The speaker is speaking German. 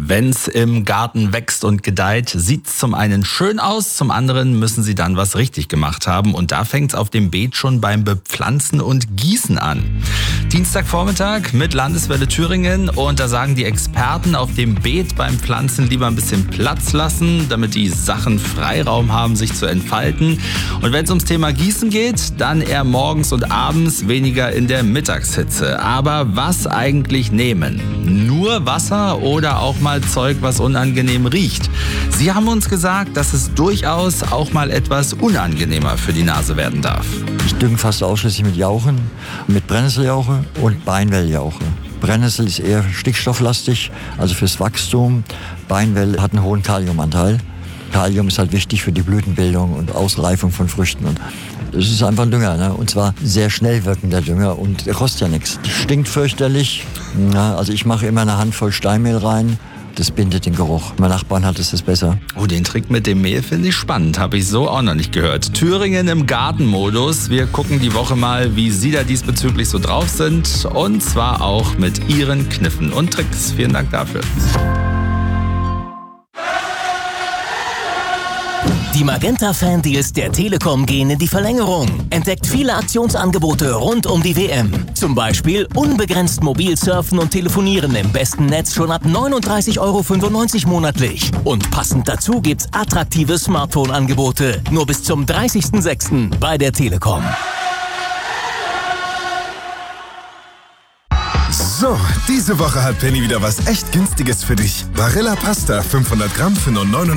Wenn's im Garten wächst und gedeiht, sieht's zum einen schön aus, zum anderen müssen Sie dann was richtig gemacht haben. Und da fängt's auf dem Beet schon beim Bepflanzen und Gießen an. Dienstagvormittag mit Landeswelle Thüringen und da sagen die Experten, auf dem Beet beim Pflanzen lieber ein bisschen Platz lassen, damit die Sachen Freiraum haben, sich zu entfalten. Und wenn es ums Thema Gießen geht, dann eher morgens und abends, weniger in der Mittagshitze. Aber was eigentlich nehmen? Nur Wasser oder auch mal Zeug, was unangenehm riecht? Sie haben uns gesagt, dass es durchaus auch mal etwas unangenehmer für die Nase werden darf. Ich dünge fast ausschließlich mit Jauchen, mit Brennnesseljauche und Beinwelljauche. Brennnessel ist eher stickstofflastig, also fürs Wachstum. Beinwell hat einen hohen Kaliumanteil. Kalium ist halt wichtig für die Blütenbildung und Ausreifung von Früchten. Und es ist einfach ein Dünger, ne? Und zwar sehr schnell wirkender Dünger und der kostet ja nichts. Stinkt fürchterlich. Ja, also ich mache immer eine Handvoll Steinmehl rein. Das bindet den Geruch. Mein Nachbarn hat es besser. Oh, den Trick mit dem Mehl finde ich spannend. Habe ich so auch noch nicht gehört. Thüringen im Gartenmodus. Wir gucken die Woche mal, wie Sie da diesbezüglich so drauf sind. Und zwar auch mit Ihren Kniffen und Tricks. Vielen Dank dafür. Die Magenta-Fan-Deals der Telekom gehen in die Verlängerung. Entdeckt viele Aktionsangebote rund um die WM. Zum Beispiel unbegrenzt mobil surfen und telefonieren im besten Netz schon ab 39,95 € monatlich. Und passend dazu gibt's attraktive Smartphone-Angebote. Nur bis zum 30.06. bei der Telekom. So, diese Woche hat Penny wieder was echt Günstiges für dich. Barilla Pasta 500 Gramm für nur 99